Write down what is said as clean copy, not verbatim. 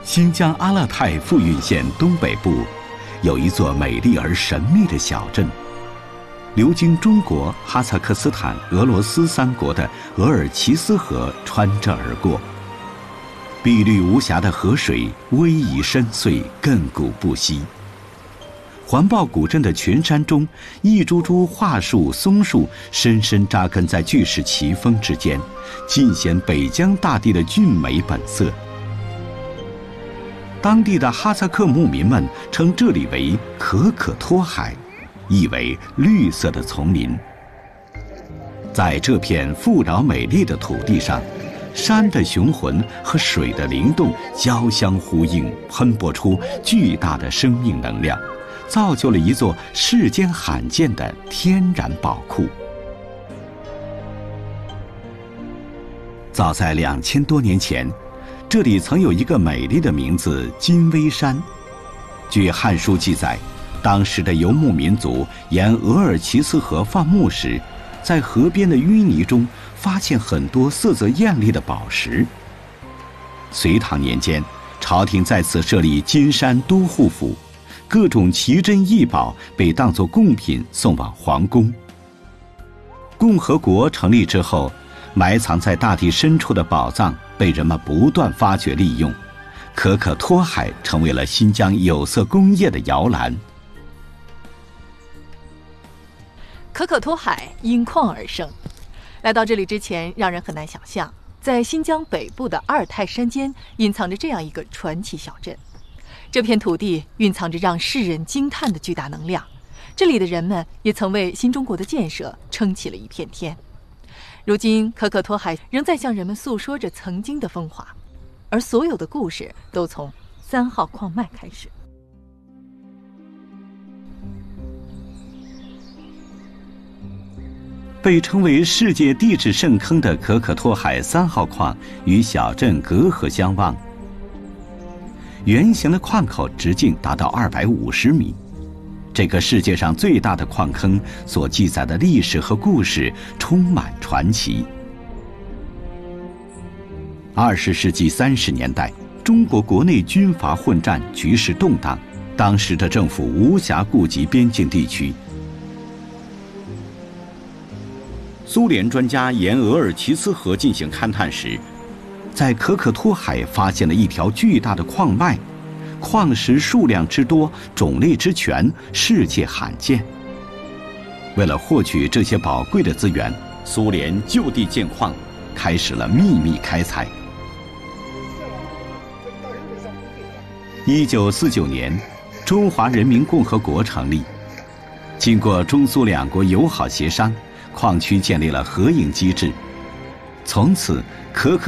新疆阿勒泰富蕴县东北部，有一座美丽而神秘的小镇，流经中国、哈萨克斯坦、俄罗斯三国的额尔齐斯河穿这而过。碧绿无瑕的河水逶迤深邃，亘古不息。环抱古镇的群山中，一株株桦树、松树深深扎根在巨石奇峰之间，尽显北疆大地的俊美本色。当地的哈萨克牧民们称这里为可可托海，意为绿色的丛林。在这片富饶美丽的土地上，山的雄浑和水的灵动交相呼应，喷薄出巨大的生命能量，造就了一座世间罕见的天然宝库。早在2000多年前，这里曾有一个美丽的名字金微山。据《汉书》记载，当时的游牧民族沿额尔齐斯河放牧时，在河边的淤泥中发现很多色泽艳丽的宝石。隋唐年间，朝廷在此设立金山都护府，各种奇珍异宝被当作贡品送往皇宫。共和国成立之后，埋藏在大地深处的宝藏被人们不断发掘利用，可可托海成为了新疆有色工业的摇篮。 可可托海因矿而生。来到这里之前，让人很难想象，在新疆北部的阿尔泰山间隐藏着这样一个传奇小镇。这片土地蕴藏着让世人惊叹的巨大能量，这里的人们也曾为新中国的建设撑起了一片天。如今，可可托海仍在向人们诉说着曾经的风华，而所有的故事都从3号矿脉开始。 被称为世界地质圣坑的可可托海3号矿与小镇隔河相望。圆形的矿口直径达到250米，这个世界上最大的矿坑所记载的历史和故事充满传奇。20世纪30年代，中国国内军阀混战，局势动荡，当时的政府无暇顾及边境地区。苏联专家沿额尔齐斯河进行勘探时，在可可托海发现了一条巨大的矿脉，矿石数量之多，种类之全，世界罕见。为了获取这些宝贵的资源，苏联就地建矿，开始了秘密开采。1949年，中华人民共和国成立，经过中苏两国友好协商，矿区建立了合营机制。从此，可可